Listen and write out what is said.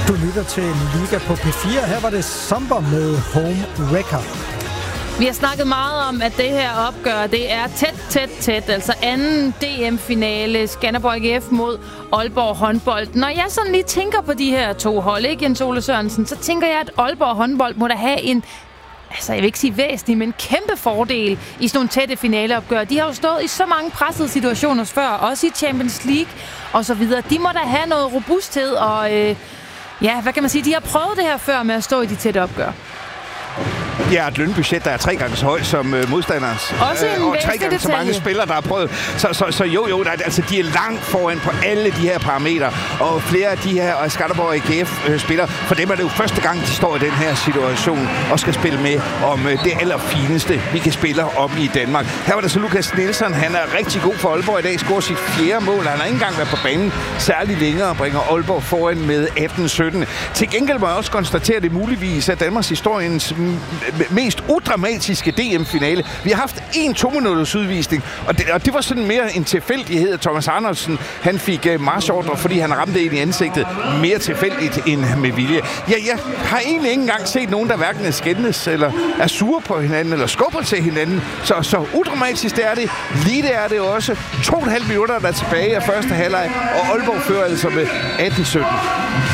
Du lytter til Liga på P4. Her var det Somber med Home Wrecker. Vi har snakket meget om, at det her opgør, det er tæt. Altså anden DM-finale, Skanderborg IF mod Aalborg håndbold. Når jeg sådan lige tænker på de her to hold, ikke Jens Ole Sørensen, så tænker jeg, at Aalborg håndbold må da have en, altså jeg vil ikke sige væsentlig, men kæmpe fordel i sådan nogle tætte finaleopgør. De har jo stået i så mange pressede situationer før, også i Champions League og så videre. De må da have noget robusthed, og ja, hvad kan man sige, de har prøvet det her før med at stå i de tætte opgør. Ja, et lønbudget, der er 3 gange så højt som modstanderens. Også en og 3 gange så mange spillere, der har prøvet. Så jo, altså, de er langt foran på alle de her parametre. Og flere af de her Skanderborg IKF-spillere, for dem er det jo første gang, de står i den her situation og skal spille med om det allerfineste, vi kan spille om i Danmark. Her var der så Lukas Nielsen. Han er rigtig god for Aalborg i dag. Scorer sit 4. mål. Han har ikke engang været på banen særlig længere og bringer Aalborg foran med 18-17. Til gengæld må jeg også konstatere, at det muligvis er Danmarks historiens mest udramatiske DM-finale. Vi har haft 1 2-minutters udvisning, og det var sådan mere en tilfældighed. Thomas Andersen, han fik marchordre, fordi han ramte ind i ansigtet. Mere tilfældigt end med vilje. Ja, jeg har egentlig ikke engang set nogen, der hverken er skændes, eller er sure på hinanden, eller skubber til hinanden. Så udramatisk det er det. Lige det er det også. 2,5 minutter, der er tilbage af første halvleg, og Aalborg fører altså med 18-17.